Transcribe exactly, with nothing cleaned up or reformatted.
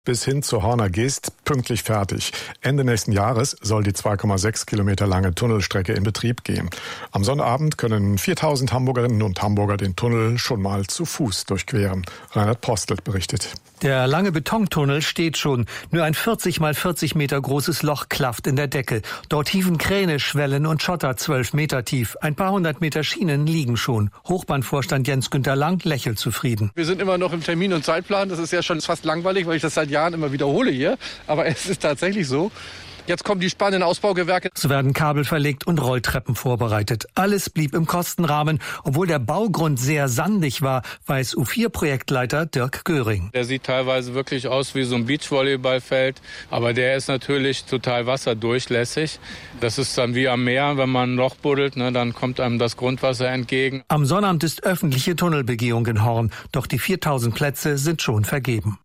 bis hin zur Horner Geest pünktlich fertig. Ende nächsten Jahres soll die zwei Komma sechs Kilometer lange Tunnelstrecke in Betrieb gehen. Am Sonnabend können viertausend Hamburgerinnen und Hamburger den Tunnel schon mal zu Fuß durchqueren. Reinhard Postelt berichtet. Der lange Betontunnel steht schon. Nur ein vierzig mal vierzig Meter großes Loch klafft in der Decke. Dort hieven Kräne, Schwellen und Schotter zwölf Meter tief. Ein paar hundert Meter Schienen liegen schon. Hochbahnvorstand Jens-Günther Lang lächelt zufrieden. Wir sind immer noch im Termin- und Zeitplan. Das ist ja schon fast langweilig, weil ich das seit Jahren immer wiederhole hier. Aber es ist tatsächlich so. Jetzt kommen die spannenden Ausbaugewerke. Es werden Kabel verlegt und Rolltreppen vorbereitet. Alles blieb im Kostenrahmen. Obwohl der Baugrund sehr sandig war, weiß U vier Projektleiter Dirk Göring. Der sieht teilweise wirklich aus wie so ein Beachvolleyballfeld. Aber der ist natürlich total wasserdurchlässig. Das ist dann wie am Meer, wenn man ein Loch buddelt, ne, dann kommt einem das Grundwasser entgegen. Am Sonnabend ist öffentliche Tunnelbegehung in Horn. Doch die viertausend Plätze sind schon vergeben.